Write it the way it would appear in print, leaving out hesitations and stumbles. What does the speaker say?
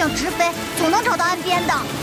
上直飞，总能找到岸边的。